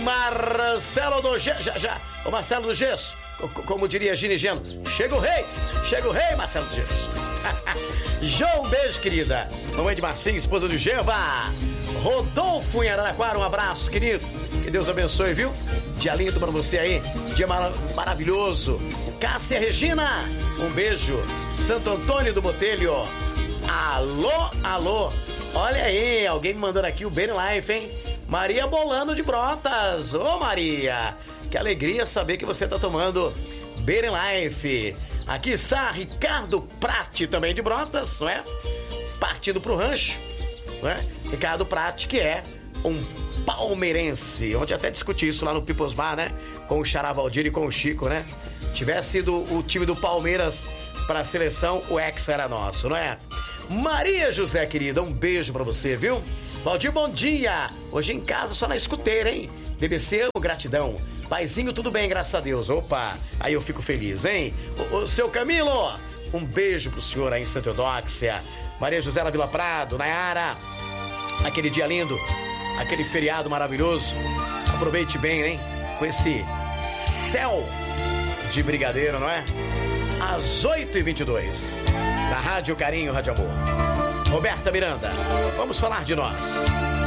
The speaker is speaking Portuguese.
Marcelo do Gesso, o Marcelo do Gesso, como diria Gini Geno, chega o rei, Marcelo do Gesso. João, beijo, querida. Mamãe de Marcinho, esposa do Geva. Rodolfo em Araraquara, um abraço, querido. Que Deus abençoe, viu? Dia lindo pra você aí, dia maravilhoso. Cássia Regina, um beijo. Santo Antônio do Botelho. Alô. Olha aí, alguém me mandando aqui o Bem Life, hein? Maria Bolano de Brotas. Ô, Maria, que alegria saber que você tá tomando Bem Life. Aqui está Ricardo Prati, também de Brotas, não é? Partindo pro rancho, não é? Ricardo Prati, que é um palmeirense. Ontem até discuti isso lá no People's Bar, né? Com o Xará Valdir e com o Chico, né? Tivesse sido o time do Palmeiras para a seleção, o ex era nosso, não é? Maria José, querida, um beijo pra você, viu? Valdir, bom dia. Hoje em casa, só na escuteira, hein? BBC, amo, gratidão. Paizinho, tudo bem, graças a Deus. Opa, aí eu fico feliz, hein? O seu Camilo, um beijo pro senhor aí em Santa Eudóxia. Maria José na Vila Prado, Nayara, aquele dia lindo, aquele feriado maravilhoso. Aproveite bem, hein? Com esse céu de brigadeiro, não é? Às 8h22, na Rádio Carinho, Rádio Amor. Roberta Miranda, vamos falar de nós.